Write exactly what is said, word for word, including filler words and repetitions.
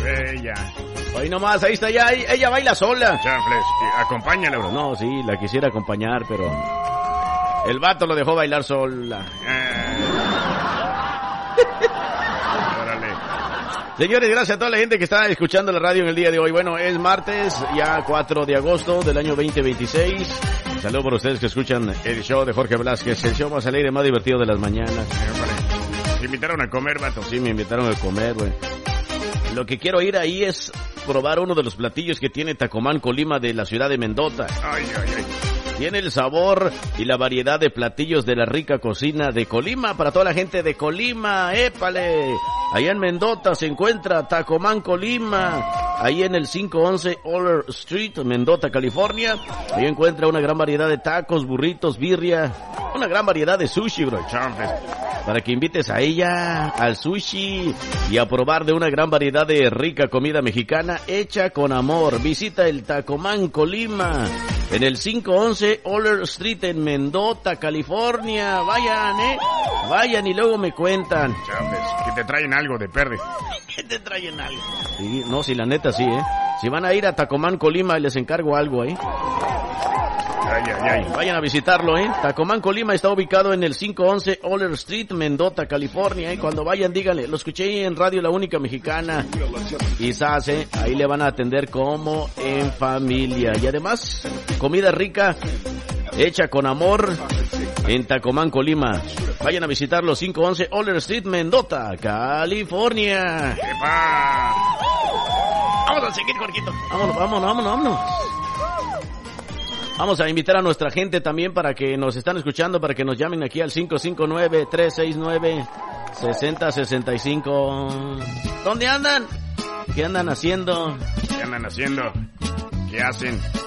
Bella. Hoy nomás, ahí está ya, ella baila sola. Chanfles, acompáñala, bro. No, sí, la quisiera acompañar, pero el vato lo dejó bailar sola. Eh. Órale. Señores, gracias a toda la gente que está escuchando la radio en el día de hoy. Bueno, es martes, ya cuatro de agosto del año veinte veintiséis. Saludos por ustedes que escuchan el show de Jorge Velázquez, el show más alegre y más divertido de las mañanas. Me invitaron a comer, vato. Sí, me invitaron a comer, güey. Lo que quiero ir ahí es probar uno de los platillos que tiene Tacomán, Colima, de la ciudad de Mendota. Ay, ay, ay. Tiene el sabor y la variedad de platillos de la rica cocina de Colima para toda la gente de Colima. ¡Épale! Allá en Mendota se encuentra Tacomán, Colima. Ahí en el quinientos once Oller Street, Mendota, California. Ahí encuentra una gran variedad de tacos, burritos, birria. Una gran variedad de sushi, bro. Chanfles. Para que invites a ella al sushi y a probar de una gran variedad de rica comida mexicana hecha con amor. Visita el Tacomán, Colima, en el quinientos once Oller Street en Mendota, California. Vayan, eh. Vayan y luego me cuentan. Chanfles, que te traen algo de perre. ¿Qué te traen algo? Sí, no, si la neta sí, eh. Si van a ir a Tacomán, Colima, les encargo algo ahí. Ay, ay, ay. Vayan a visitarlo, ¿eh? Tacomán, Colima está ubicado en el quinientos once Oller Street, Mendota, California. ¿eh? Cuando vayan, díganle, lo escuché en Radio La Única Mexicana. Quizás, ¿eh? Ahí le van a atender como en familia. Y además, comida rica, hecha con amor, en Tacomán, Colima. Vayan a visitar los quinientos once Oller Street, Mendota, California. ¡Epa! Vamos a seguir, Jorgito. Vámonos, vámonos, vámonos, vámonos. Vamos a invitar a nuestra gente también para que nos están escuchando, para que nos llamen aquí al cinco cinco nueve, tres seis nueve, seis cero seis cinco. ¿Dónde andan? ¿Qué andan haciendo? ¿Qué andan haciendo? ¿Qué hacen?